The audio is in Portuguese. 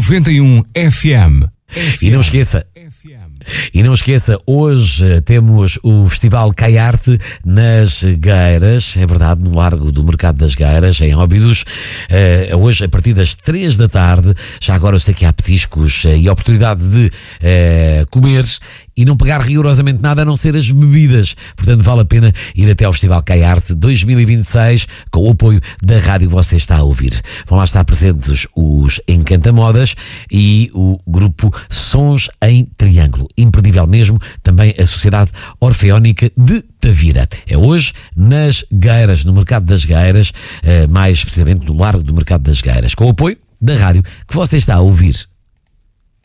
91 FM. E não esqueça, hoje temos o Festival Caiarte nas Gueiras, é verdade, no Largo do Mercado das Gueiras, em Óbidos, hoje a partir das 3 da tarde. Já agora eu sei que há petiscos e a oportunidade de comeres e não pagar rigorosamente nada a não ser as bebidas. Portanto, vale a pena ir até ao Festival Caiarte 2026 com o apoio da rádio que você está a ouvir. Vão lá estar presentes os Encantamodas e o grupo Sons em Triângulo. Imperdível mesmo, também a Sociedade Orfeónica de Tavira. É hoje nas Gueiras, no Mercado das Gueiras, mais precisamente no Largo do Mercado das Gueiras, com o apoio da rádio que você está a ouvir.